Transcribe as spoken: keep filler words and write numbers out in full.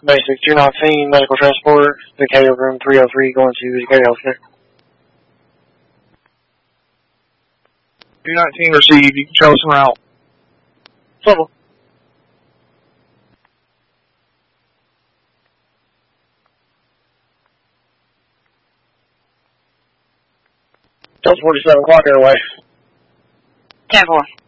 Basic two nineteen, medical transport, the K O room three oh three going to the K Healthcare. two nineteen received. You can show us en route. Trouble. Delta forty-seven, clock airway. ten four.